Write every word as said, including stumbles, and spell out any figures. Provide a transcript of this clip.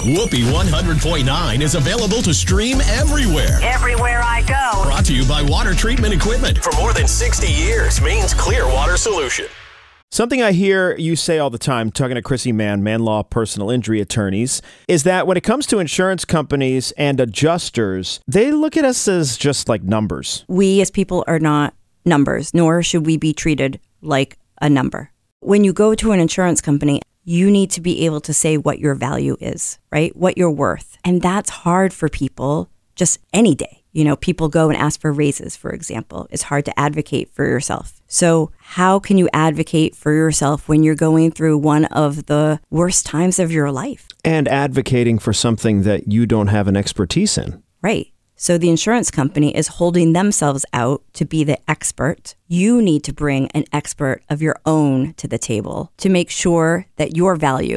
Whoopee one hundred point nine is available to stream everywhere. Everywhere I go. Brought to you by Water Treatment Equipment. For more than sixty years, Maine's clear water solution. Something I hear you say all the time, talking to Chrissy Mann, Man Law personal injury attorneys, is that when it comes to insurance companies and adjusters, they look at us as just like numbers. We as people are not numbers, nor should we be treated like a number. When you go to an insurance company, you need to be able to say what your value is, right? What you're worth. And that's hard for people just any day. You know, people go and ask for raises, for example. It's hard to advocate for yourself. So how can you advocate for yourself when you're going through one of the worst times of your life? And advocating for something that you don't have an expertise in. Right. So the insurance company is holding themselves out to be the expert. You need to bring an expert of your own to the table to make sure that your value